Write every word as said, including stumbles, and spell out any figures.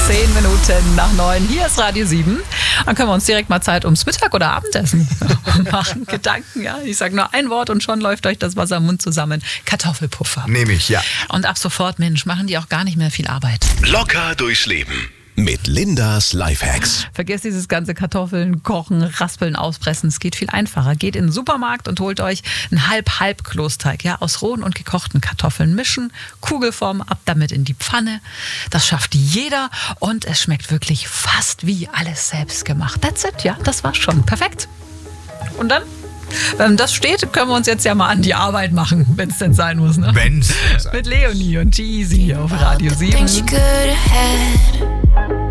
Zehn Minuten nach neun. Hier ist Radio sieben. Dann können wir uns direkt mal Zeit ums Mittag- oder Abendessen machen. Gedanken, ja. Ich sage nur ein Wort und schon läuft euch das Wasser im Mund zusammen. Kartoffelpuffer. Nehme ich, ja. Und ab sofort, Mensch, machen die auch gar nicht mehr viel Arbeit. Locker durchs Leben mit Lindas Lifehacks. Vergesst dieses ganze Kartoffeln, Kochen, Raspeln, Auspressen. Es geht viel einfacher. Geht in den Supermarkt und holt euch einen Halb-Halb-Klosteig. Ja, aus rohen und gekochten Kartoffeln mischen, Kugelform, ab damit in die Pfanne. Das schafft jeder und es schmeckt wirklich fast wie alles selbst gemacht. That's it, ja, das war's schon. Perfekt. Und dann? Wenn das steht, können wir uns jetzt ja mal an die Arbeit machen, wenn es denn sein muss. Ne? Wenn's. Mit Leonie und Jeezy auf Radio sieben.